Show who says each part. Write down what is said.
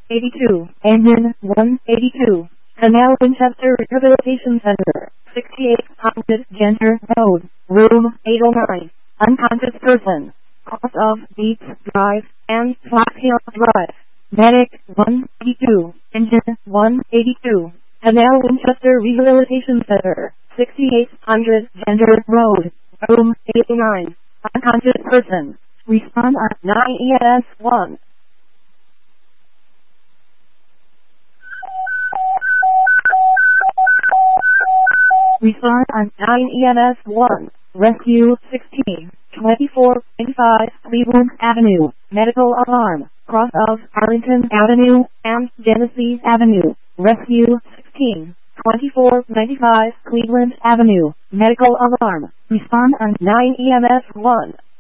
Speaker 1: 82, Engine 182, Canal Winchester Rehabilitation Center, 6800 Genter Road, Room 809, unconscious person, cause of Beats Drive and Fox Hill Drive. Medic 182, Engine 182, Canal Winchester Rehabilitation Center, 6800 Gender Road, Room 89, unconscious person. Respond on 9 EMS 1. Respond on 9 EMS 1. Rescue 16, 2425 Cleveland Avenue, medical alarm, cross of Arlington Avenue and Genesee Avenue. Rescue 16, 2495 Cleveland Avenue, medical alarm. Respond on 9 EMS 1.